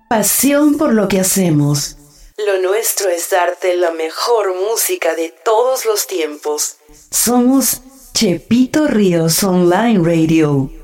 Pasión por lo que hacemos. Lo nuestro es darte la mejor música de todos los tiempos. Somos Chepito Ríos Online Radio.